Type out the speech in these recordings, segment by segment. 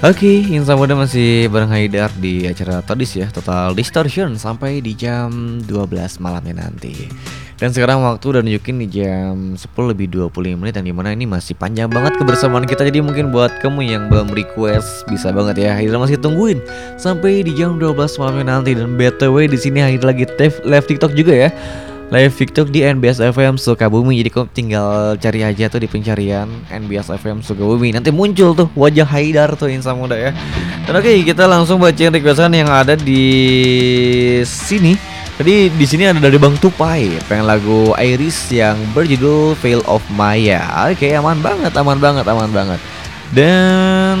Oke, Insan Muda masih bareng Haidar di acara Todis ya, Total Distortion sampai di jam 12 malamnya nanti. Dan sekarang waktu udah nunjukin di jam 10 lebih 25 menit, dan dimana ini masih panjang banget kebersamaan kita. Jadi mungkin buat kamu yang belum request bisa banget ya, Haidar masih tungguin sampai di jam 12 malamnya nanti. Dan BTW di sini Haidar lagi live TikTok juga ya. Live TikTok di NBS FM Sukabumi. Jadi kamu tinggal cari aja tuh di pencarian NBS FM Sukabumi. Nanti muncul tuh wajah Haidar tuh Insan Muda ya. Dan oke, kita langsung bacain requestan yang ada di sini. Tadi di sini ada dari Bang Tupai, pengen lagu Iris yang berjudul Veil of Maya. Oke, aman banget, aman banget, aman banget. Dan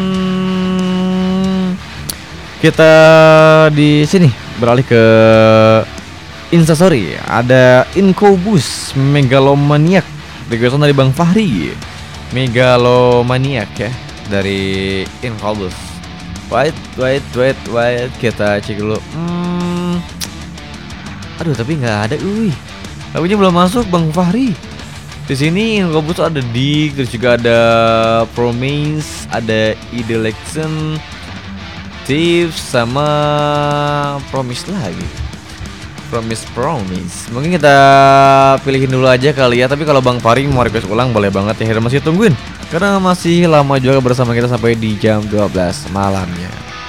kita di sini beralih ke Instastory, ada Incobus Megalomaniac, requestan dari Bang Fahri. Megalomaniac ya, dari Incobus. Wait, kita cek dulu. Aduh, tapi nggak ada, lagunya belum masuk Bang Fahri. Di sini Incobus ada Dig, terus juga ada Promise, ada Idelection, Thieves, sama Promise lagi. Promise. Mungkin kita pilihin dulu aja kali ya. Tapi kalau Bang Fahri mau request ulang boleh banget ya. Masih tungguin karena masih lama juga bersama kita sampai di jam 12 malamnya.